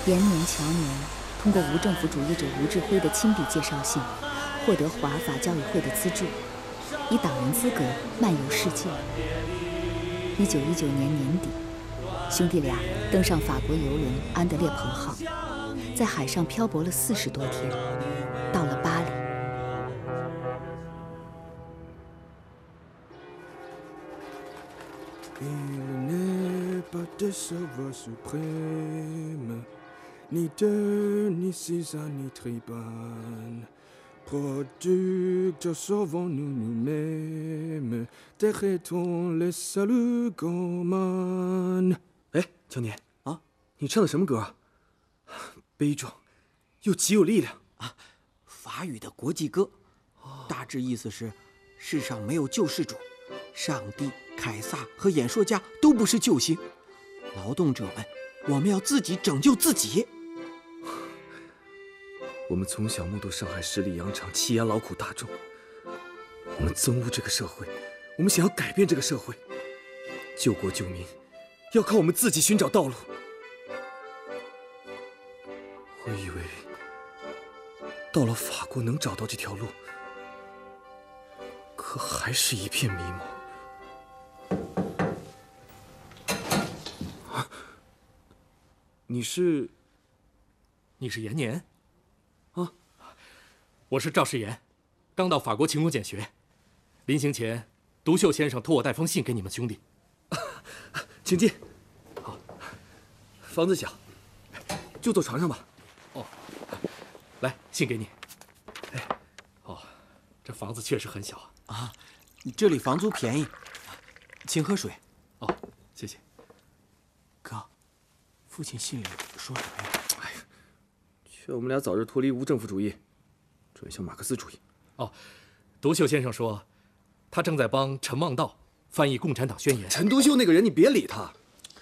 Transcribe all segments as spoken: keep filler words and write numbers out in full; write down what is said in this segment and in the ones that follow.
延年乔年通过无政府主义者吴志辉的亲笔介绍信，获得华法教育会的资助，以党员资格漫游世界。一九一九年年底，兄弟俩登上法国游轮安德烈彭号，在海上漂泊了四十多天，到了巴黎。 Ni deux, ni six ans, ni tribane. Producteurs sauvons-nous nous-mêmes, traitons les saluts communs。 哎，乔年啊，你唱的什么歌啊？悲壮，又极有力量啊！法语的国际歌，大致意思是：世上没有救世主，上帝、凯撒和演说家都不是救星，劳动者们，我们要自己拯救自己。 我们从小目睹上海十里洋场欺压劳苦大众，我们憎恶这个社会，我们想要改变这个社会，救国救民，要靠我们自己寻找道路。我以为到了法国能找到这条路，可还是一片迷茫。啊，你是？ 你是延年？ 啊， 我是赵世炎，刚到法国勤工俭学，临行前，独秀先生托我带封信给你们兄弟。 请进。好，房子小，就坐床上吧。 哦，来，信给你。哎，哦，这房子确实很小啊。 啊，这里房租便宜，请喝水。 哦，谢谢。 哥，父亲信里说什么呀？ 哎呀，劝我们俩早日脱离无政府主义，转向马克思主义。 哦，独秀先生说，他正在帮陈望道翻译《共产党宣言》。 陈独秀那个人，你别理他。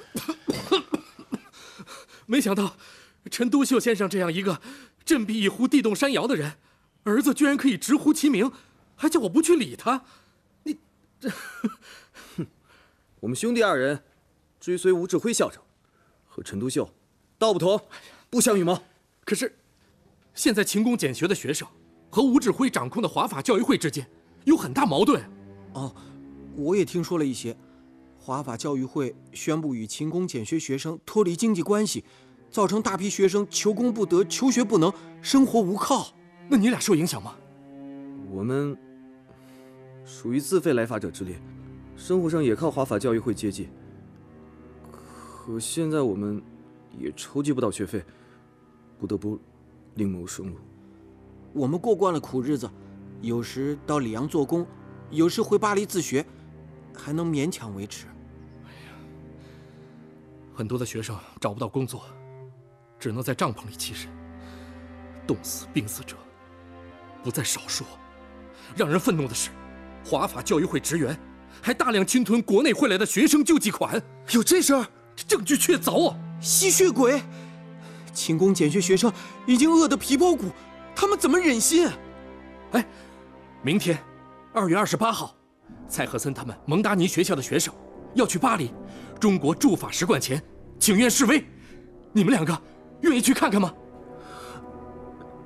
没想到，陈独秀先生这样一个振臂一呼地动山摇的人，儿子居然可以直呼其名，还叫我不去理他。你这， 哼！我们兄弟二人追随吴志辉校长，和陈独秀道不同，不相与谋。 可是，现在勤工俭学的学生和吴志辉掌控的华法教育会之间有很大矛盾。 哦，我也听说了一些。华法教育会宣布与勤工俭学学生脱离经济关系，造成大批学生求工不得、求学不能、生活无靠。 那你俩受影响吗？ 我们属于自费来法者之列，生活上也靠华法教育会接济。可现在我们也筹集不到学费，不得不另谋生路。 我们过惯了苦日子，有时到里昂做工，有时回巴黎自学，还能勉强维持。 很多的学生找不到工作，只能在帐篷里栖身，冻死、病死者不在少数。让人愤怒的是，华法教育会职员还大量侵吞国内汇来的学生救济款。 有这事儿？ 证据确凿啊！ 吸血鬼！勤工俭学学生已经饿得皮包骨，他们怎么忍心啊？ 哎，明天，二月二十八号，蔡和森他们蒙达尼学校的学生要去巴黎中国驻法使馆前请愿示威，你们两个愿意去看看吗？